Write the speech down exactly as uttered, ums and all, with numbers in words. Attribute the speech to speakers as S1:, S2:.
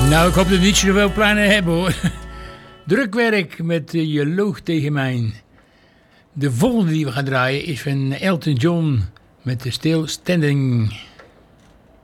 S1: Nou, ik hoop dat niet zo wel plannen hebben hoor. Drukwerk met uh, Je loog tegen mij. De volgende die we gaan draaien is van Elton John met de Still Standing.